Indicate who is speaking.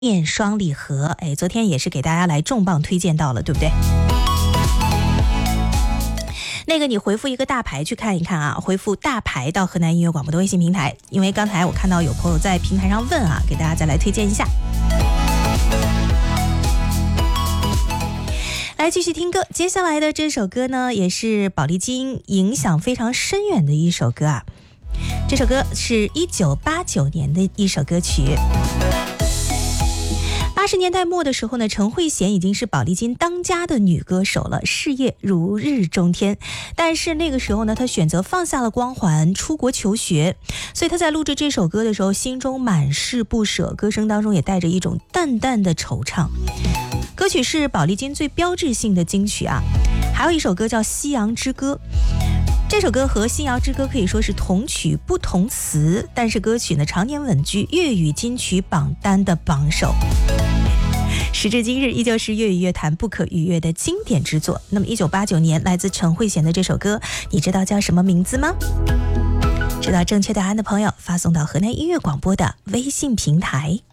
Speaker 1: 面双礼盒，昨天也是给大家来重磅推荐到了，对不对？那个你回复一个大牌去看一看啊，回复大牌到河南音乐广播的微信平台，因为刚才我看到有朋友在平台上问啊，给大家再来推荐一下。来继续听歌，接下来的这首歌呢，也是宝丽金影响非常深远的一首歌啊。这首歌是1989年的一首歌曲。80年代末的时候呢，陈慧娴已经是宝丽金当家的女歌手了，事业如日中天。但是那个时候呢，她选择放下了光环，出国求学。所以她在录制这首歌的时候，心中满是不舍，歌声当中也带着一种淡淡的惆怅。歌曲是宝丽金最标志性的金曲啊。还有一首歌叫《夕阳之歌》。这首歌和《信谣之歌》可以说是同曲不同词，但是歌曲呢常年稳居粤语金曲榜单的榜首。时至今日，依旧是粤语乐坛不可逾越的经典之作。那么1989年来自陈慧娴的这首歌，你知道叫什么名字吗？知道正确答案的朋友发送到河南音乐广播的微信平台。